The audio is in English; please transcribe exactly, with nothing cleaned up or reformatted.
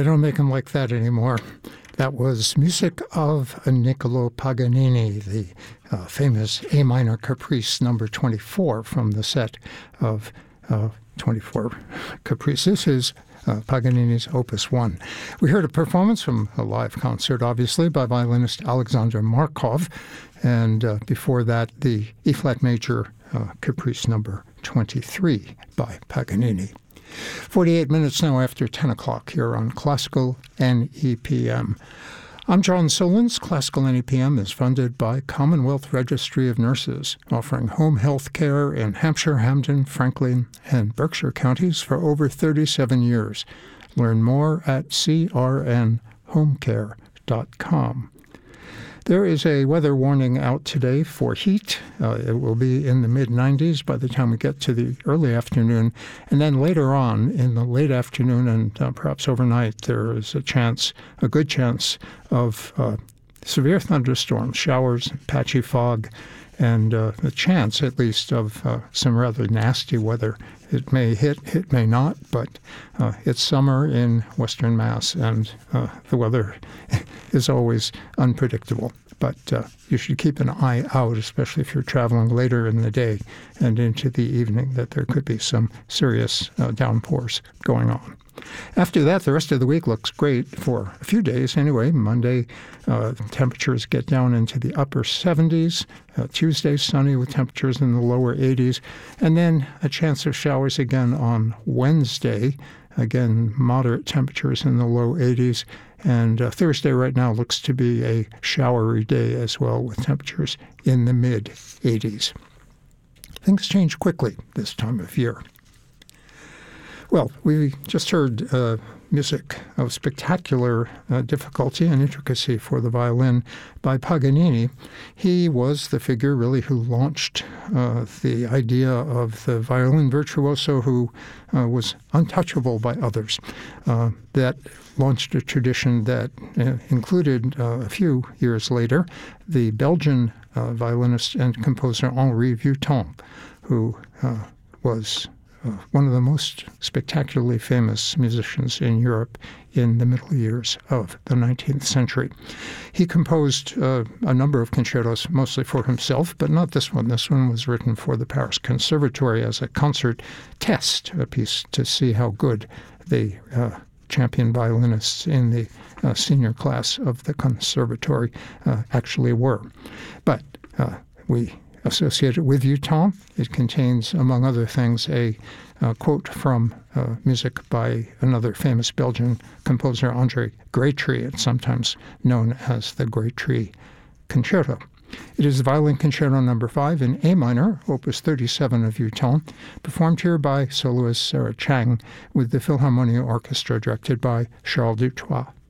they don't make them like that anymore. That was music of Niccolò Paganini, the uh, famous A minor caprice number twenty-four from the set of uh, twenty-four caprices. This is uh, Paganini's Opus one. We heard a performance from a live concert, obviously, by violinist Alexander Markov, and uh, before that, the E-flat major uh, caprice number twenty-three by Paganini. forty-eight minutes now after ten o'clock here on Classical N E P M. I'm John Solons. Classical N E P M is funded by Commonwealth Registry of Nurses, offering home health care in Hampshire, Hampden, Franklin, and Berkshire counties for over thirty-seven years. Learn more at c r n home care dot com. There is a weather warning out today for heat. Uh, it will be in the mid nineties by the time we get to the early afternoon. And then later on, in the late afternoon and uh, perhaps overnight, there is a chance, a good chance of uh, severe thunderstorms, showers, patchy fog, and uh, the chance, at least, of uh, some rather nasty weather. It may hit, it may not, but uh, it's summer in Western Mass, and uh, the weather is always unpredictable. But uh, you should keep an eye out, especially if you're traveling later in the day and into the evening, that there could be some serious uh, downpours going on. After that, the rest of the week looks great for a few days anyway. Monday, uh, temperatures get down into the upper seventies. Uh, Tuesday, sunny with temperatures in the lower eighties. And then a chance of showers again on Wednesday. Again, moderate temperatures in the low eighties. And uh, Thursday right now looks to be a showery day as well, with temperatures in the mid eighties. Things change quickly this time of year. Well, we just heard uh, music of spectacular uh, difficulty and intricacy for the violin by Paganini. He was the figure, really, who launched uh, the idea of the violin virtuoso who uh, was untouchable by others. Uh, that launched a tradition that uh, included, uh, a few years later, the Belgian uh, violinist and composer Henri Vieuxtemps, who uh, was Uh, one of the most spectacularly famous musicians in Europe in the middle years of the nineteenth century. He composed uh, a number of concertos, mostly for himself, but not this one. This one was written for the Paris Conservatory as a concert test, a piece to see how good the uh, champion violinists in the uh, senior class of the Conservatory uh, actually were. But uh, we associated with Vieuxtemps. It contains, among other things, a uh, quote from uh, music by another famous Belgian composer, André Grétry. It's sometimes known as the Grétry Concerto. It is the Violin Concerto number five in A minor, opus thirty-seven of Vieuxtemps, performed here by soloist Sarah Chang with the Philharmonia Orchestra, directed by Charles Dutoit.